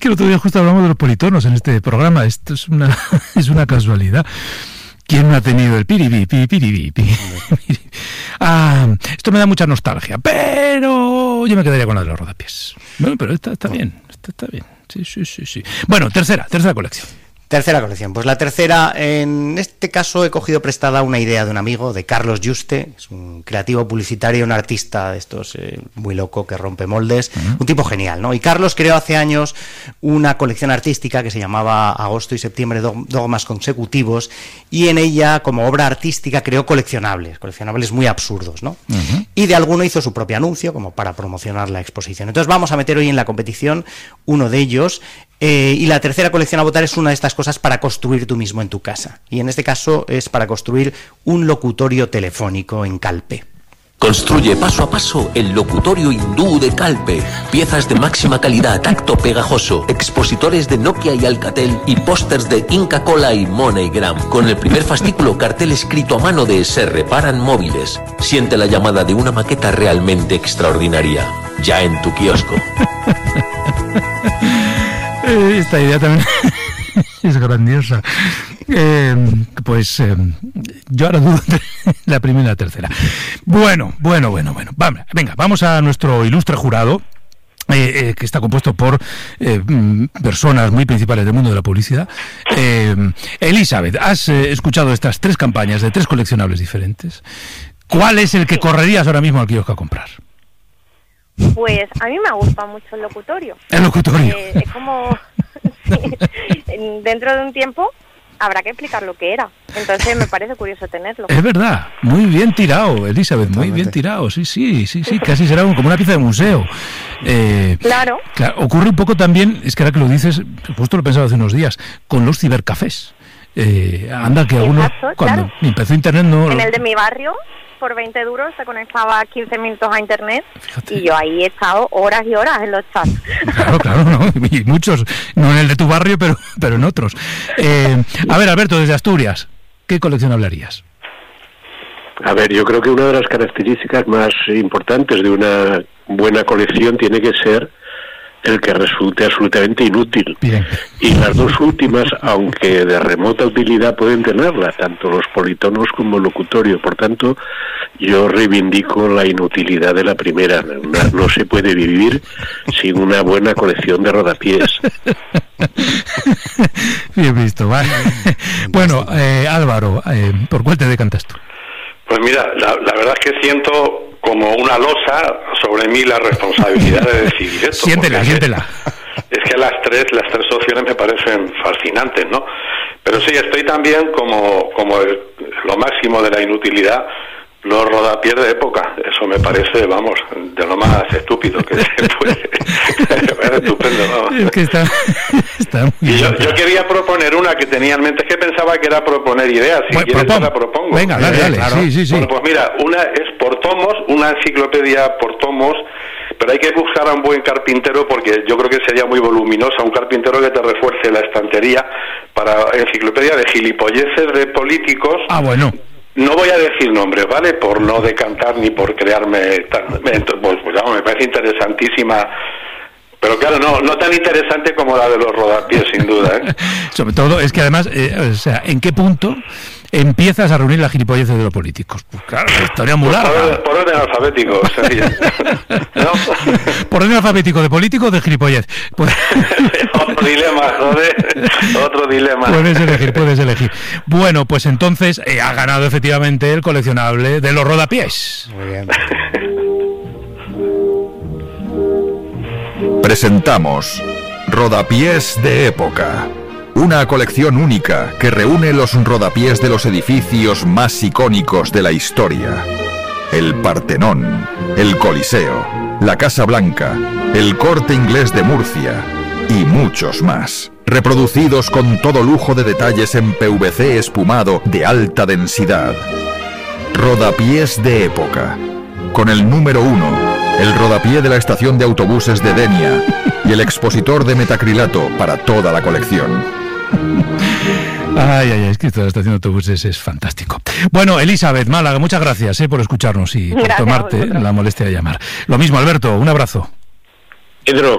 que el otro día justo hablamos de los politonos en este programa. Esto es una casualidad. ¿Quién no ha tenido el piribi? Esto me da mucha nostalgia, pero yo me quedaría con la de los rodapiés. Bueno, pero esta está bien. Sí. Bueno, tercera colección. Tercera colección. Pues la tercera, en este caso he cogido prestada una idea de un amigo, de Carlos Yuste, es un creativo publicitario, un artista de estos muy loco que rompe moldes, un tipo genial, ¿no? Y Carlos creó hace años una colección artística que se llamaba Agosto y Septiembre Dogmas Consecutivos, y en ella, como obra artística, creó coleccionables muy absurdos, ¿no? Y de alguno hizo su propio anuncio, como para promocionar la exposición. Entonces vamos a meter hoy en la competición uno de ellos. Y la tercera colección a votar es una de estas cosas para construir tú mismo en tu casa. Y en este caso es para construir un locutorio telefónico en Calpe. Construye paso a paso el locutorio hindú de Calpe. Piezas de máxima calidad, tacto pegajoso, expositores de Nokia y Alcatel y pósters de Inca Kola y MoneyGram. Con el primer fascículo, cartel escrito a mano de Se Reparan Móviles. Siente la llamada de una maqueta realmente extraordinaria. Ya en tu kiosco. Esta idea también es grandiosa. Yo ahora dudo entre la primera y la tercera. Bueno. Venga, vamos a nuestro ilustre jurado, que está compuesto por personas muy principales del mundo de la publicidad. Elizabeth, has escuchado estas tres campañas de tres coleccionables diferentes. ¿Cuál es el que correrías ahora mismo al kiosco a comprar? Pues a mí me gusta mucho el locutorio. El locutorio. Es como... sí, dentro de un tiempo habrá que explicar lo que era. Entonces me parece curioso tenerlo. Es verdad. Muy bien tirado, Elizabeth. Muy bien tirado. Sí. Casi será como una pieza de museo. Claro. Ocurre un poco también, es que ahora que lo dices, justo lo pensaba hace unos días, con los cibercafés. Anda que algunos... Exacto, cuando claro. empezó Internet no... En el de mi barrio... por 20 duros se conectaba 15 minutos a internet. Fíjate. Y yo ahí he estado horas y horas en los chats. Claro, ¿no? Y muchos, no en el de tu barrio, pero en otros. A ver, Alberto, desde Asturias, ¿qué colección hablarías? A ver, yo creo que una de las características más importantes de una buena colección tiene que ser el que resulte absolutamente inútil. Bien. Y las dos últimas, aunque de remota utilidad, pueden tenerla, tanto los politonos como el locutorio. Por tanto, yo reivindico la inutilidad de la primera. No se puede vivir sin una buena colección de rodapiés. Bien visto, vale. Bueno, Álvaro, ¿por cuál te decantas tú? Pues mira, la verdad es que siento como una losa sobre mí la responsabilidad de decidir esto. Siéntela. Es que las tres opciones me parecen fascinantes, ¿no? Pero sí, estoy también como lo máximo de la inutilidad, los rodapiés de época. Eso me parece, vamos, de lo más estúpido que se puede. Me parece estupendo, vamos. Es que está muy y bien. yo quería proponer una que tenía en mente, es que pensaba que era proponer ideas. Si quieres te la propongo. Venga, dale. Claro. Sí. Bueno, pues mira, una es por tomos, una enciclopedia por tomos, pero hay que buscar a un buen carpintero porque yo creo que sería muy voluminosa, un carpintero que te refuerce la estantería para enciclopedia de gilipolleces de políticos. Ah, bueno. No voy a decir nombres, ¿vale? Por no decantar ni por crearme... Pues vamos, me parece interesantísima, pero claro, no tan interesante como la de los rodapiés, sin duda, ¿eh? Sobre todo, es que además, ¿en qué punto empiezas a reunir la gilipolleces de los políticos? Pues claro, la historia muy larga. Por orden alfabético, ¿no? Por orden alfabético, de político o de gilipollez. Pues... Otro dilema, joder. Otro dilema. Puedes elegir. Bueno, pues entonces ha ganado efectivamente el coleccionable de los rodapiés. Muy bien. Presentamos Rodapiés de Época, una colección única que reúne los rodapiés de los edificios más icónicos de la historia. El Partenón, el Coliseo, la Casa Blanca, el Corte Inglés de Murcia y muchos más, reproducidos con todo lujo de detalles en PVC espumado de alta densidad. Rodapiés de Época, con el número 1, el rodapié de la estación de autobuses de Denia y el expositor de metacrilato para toda la colección. Ay, es que toda la estación de autobuses es fantástico. Bueno, Elizabeth, Málaga, muchas gracias por escucharnos y por tomarte la molestia de llamar. Lo mismo, Alberto, un abrazo. Pedro,